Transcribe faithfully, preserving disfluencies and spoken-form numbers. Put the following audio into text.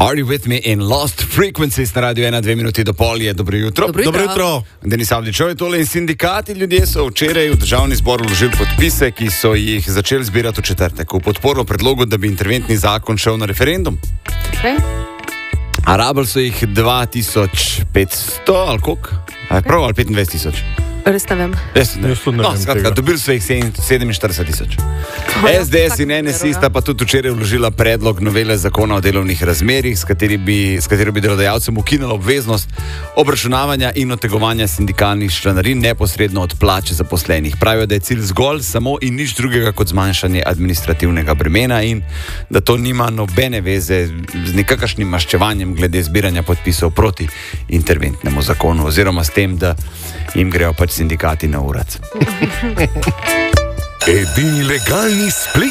Are you with me in Lost Frequencies na radio ena, dve minuti do pol je. Dobro jutro. Dobro jutro. Dobro jutro. Denis Avdićov je tole in sindikati ljudje so včeraj v državni zbor vložili podpise, ki so jih začeli zbirati v četrtek v podporo predlogu, da bi interventni zakon šel na referendum. Okay. A rabili so jih dva tisoč petsto ali koliko? Okay. Prav ali petindvajset tisoč? Res ne vem. Jaz ne vem. No, skratka, dobili so jih sedeminštirideset tisoč. S D S in N S I sta pa tudi včeraj vložila predlog novele zakona o delovnih razmerjih, s katero bi, s katero bi delodajalcem ukinila obveznost obračunavanja in otegovanja sindikalnih članarin neposredno od plače zaposlenih. Pravijo, da je cilj zgolj samo in nič drugega kot zmanjšanje administrativnega bremena in da to nima nobene veze z nekakšnim maščevanjem glede zbiranja podpisov proti interventnemu zakonu oziroma s tem, da jim grejo pač sindikati na urac. Edini legalni spletni